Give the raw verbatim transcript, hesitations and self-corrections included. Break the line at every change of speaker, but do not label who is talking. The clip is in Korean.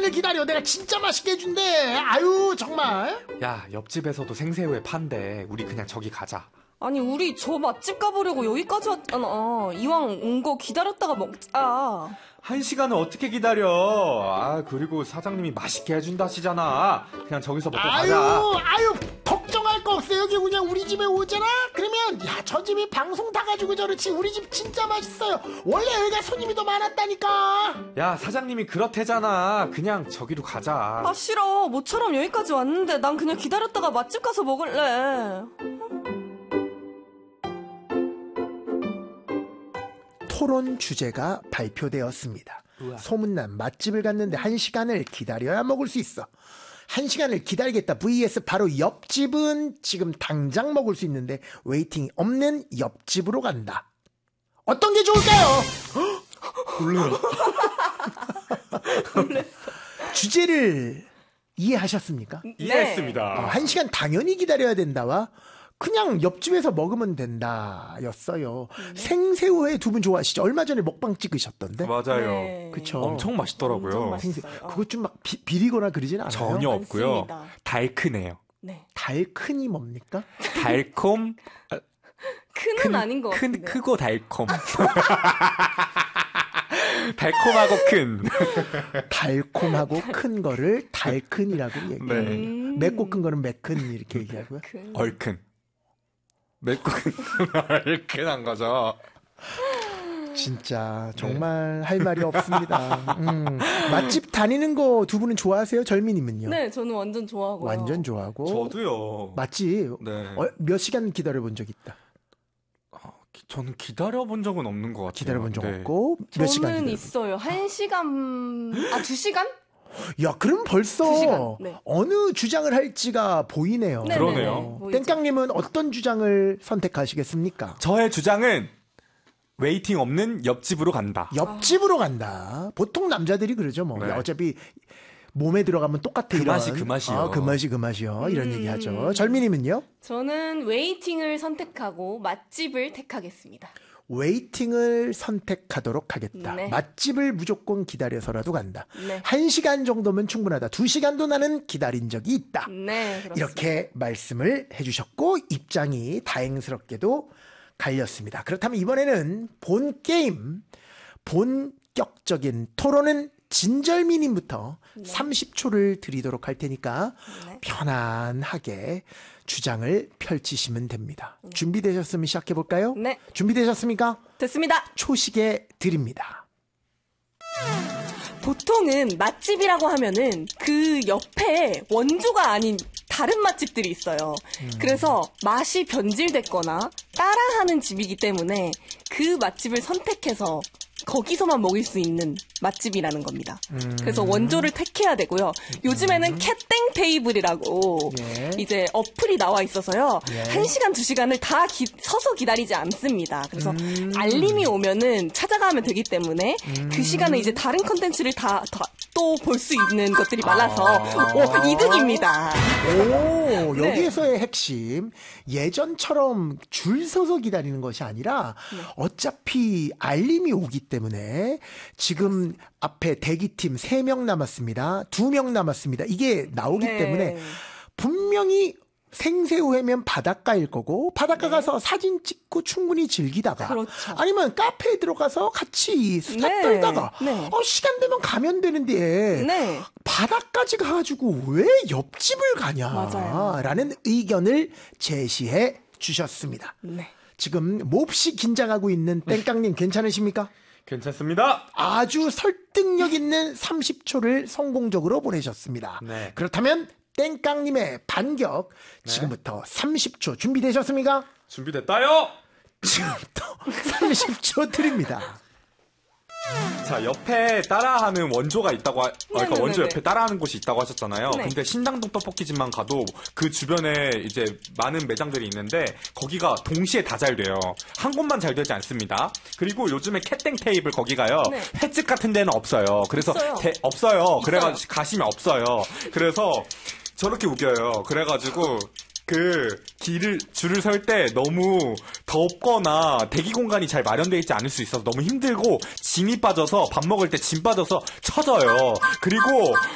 시간을 기다려. 내가 진짜 맛있게 해준대. 아유 정말.
야, 옆집에서도 생새우회 판대. 우리 그냥 저기 가자.
아니 우리 저 맛집 가보려고 여기까지 왔잖아. 이왕 온 거 기다렸다가 먹자.
한 시간을 어떻게 기다려. 아, 그리고 사장님이 맛있게 해준다시잖아. 그냥 저기서 먹고
아유,
가자.
아유 걱정할 거 없어. 여기 그냥 우리 집에 오잖아. 그러면 야, 저 집이 방송 타가지고 저렇지 우리 집 진짜 맛있어요. 원래 여기가 손님이 더 많았다니까.
야, 사장님이 그렇대잖아. 그냥 저기로 가자.
아 싫어. 모처럼 여기까지 왔는데 난 그냥 기다렸다가 맛집 가서 먹을래.
토론 주제가 발표되었습니다.
우와.
소문난 맛집을 갔는데 한 시간을 기다려야 먹을 수 있어. 한 시간을 기다리겠다 vs 바로 옆집은 지금 당장 먹을 수 있는데 웨이팅이 없는 옆집으로 간다. 어떤 게 좋을까요?
놀래라.
주제를 이해하셨습니까?
이해했습니다.
어, 한 시간 당연히 기다려야 된다와 그냥 옆집에서 먹으면 된다 였어요. 네. 생새우회 두 분 좋아하시죠? 얼마 전에 먹방 찍으셨던데?
맞아요.
네.
그쵸.
엄청 맛있더라고요.
엄청 맛있어요.
그것 좀 막 비리거나 그러진 않아요?
전혀 없고요.
많습니다.
달큰해요.
네.
달큰이 뭡니까?
달콤.
큰은
큰,
아닌 것
큰,
같은데.
크고 달콤. 달콤하고 큰.
달콤하고 큰 거를 달큰이라고 얘기해요.
네.
음.
맵고 큰 거는 매큰 이렇게 얘기하고요.
큰.
얼큰. 맵고 큰 얼큰한 거죠.
진짜 정말 할 말이 없습니다. 음. 맛집 다니는 거 두 분은 좋아하세요? 절미님은요?
네, 저는 완전 좋아하고요.
완전 좋아하고.
저도요.
맛집
네.
어, 몇 시간 기다려본 적 있다?
어, 기- 저는 기다려본 적은 없는 것 같아요.
기다려본 적
네.
없고 몇 시간
저는
기다려?
있어요. 한 시간, 아, 두 시간?
야, 그럼 벌써
두 시간, 네.
어느 주장을 할지가 보이네요.
네,
그러네요.
네, 네. 보이죠.
땡깡님은 어떤 주장을 선택하시겠습니까?
저의 주장은 웨이팅 없는 옆집으로 간다.
옆집으로 간다. 보통 남자들이 그러죠. 뭐
네.
어차피 몸에 들어가면 똑같아.
그
이런.
맛이 그 맛이요.
아, 그 맛이 그 맛이요. 이런
음.
얘기 하죠. 절미님은요?
저는 웨이팅을 선택하고 맛집을 택하겠습니다.
웨이팅을 선택하도록 하겠다.
네.
맛집을 무조건 기다려서라도 간다.
네.
한 시간 정도면 충분하다. 두 시간도 나는 기다린 적이 있다.
네, 그렇습니다.
이렇게 말씀을 해주셨고 입장이 다행스럽게도 갈렸습니다. 그렇다면 이번에는 본 게임, 본격적인 토론은 진절미님부터
네.
삼십 초를 드리도록 할 테니까
네.
편안하게 주장을 펼치시면 됩니다. 준비되셨으면 시작해볼까요?
네.
준비되셨습니까?
됐습니다.
초시계 드립니다.
보통은 맛집이라고 하면은 그 옆에 원조가 아닌 다른 맛집들이 있어요.
음.
그래서 맛이 변질됐거나 따라하는 집이기 때문에 그 맛집을 선택해서 거기서만 먹을 수 있는 맛집이라는 겁니다.
음.
그래서 원조를 택해야 되고요. 요즘에는 캣땡 테이블이라고
예.
이제 어플이 나와 있어서요.
예.
한 시간, 두 시간을 다 기- 서서 기다리지 않습니다. 그래서
음.
알림이 오면은 찾아가면 되기 때문에
음.
그 시간에 이제 다른 컨텐츠를 다 또 볼 수 있는 것들이 많아서
아.
오, 이득입니다.
오,
네.
여기에서의 핵심. 예전처럼 줄 서서 기다리는 것이 아니라
네.
어차피 알림이 오기 때문에 지금 앞에 대기팀 세 명 남았습니다. 두 명 남았습니다. 이게 나오기
네.
때문에 분명히 생새우회면 바닷가일 거고 바닷가 가서 사진 찍고 충분히 즐기다가
그렇죠.
아니면 카페에 들어가서 같이 수다
네.
떨다가
네.
어, 시간 되면 가면 되는데
네.
바다까지 가가지고 왜 옆집을 가냐
맞아요.
라는 의견을 제시해 주셨습니다.
네.
지금 몹시 긴장하고 있는 땡깡님 괜찮으십니까?
괜찮습니다.
아주 설득력 있는 삼십 초를 성공적으로 보내셨습니다.
네.
그렇다면 땡깡님의 반격 지금부터 삼십 초 준비되셨습니까?
준비됐다요.
지금부터 삼십 초 드립니다.
자, 옆에 따라하는 원조가 있다고, 하, 어, 그러니까
네네네네.
원조 옆에 따라하는 곳이 있다고 하셨잖아요.
네.
근데 신당동 떡볶이집만 가도 그 주변에 이제 많은 매장들이 있는데 거기가 동시에 다 잘 돼요. 한 곳만 잘 되지 않습니다. 그리고 요즘에 캣땡 테이블 거기가요.
네.
횟집 같은 데는 없어요. 그래서
있어요.
대- 없어요.
있어요.
그래가지고 가시면 없어요. 그래서 저렇게 웃겨요. 그래가지고 그 길을 줄을 설 때 너무 덥거나 대기 공간이 잘 마련되어 있지 않을 수 있어서 너무 힘들고 짐이 빠져서 밥 먹을 때 짐 빠져서 처져요. 그리고